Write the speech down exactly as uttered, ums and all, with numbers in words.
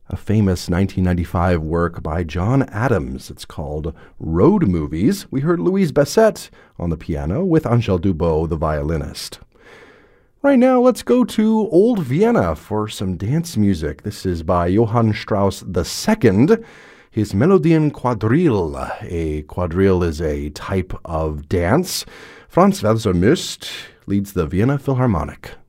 a famous nineteen ninety-five work by John Adams. It's called Road Movies. We heard Louise Bassett on the piano with Angèle Dubot, the violinist. Right now, let's go to Old Vienna for some dance music. This is by Johann Strauss the Second. His Melodien Quadrille. A quadrille is a type of dance. Franz Welser-Möst leads the Vienna Philharmonic.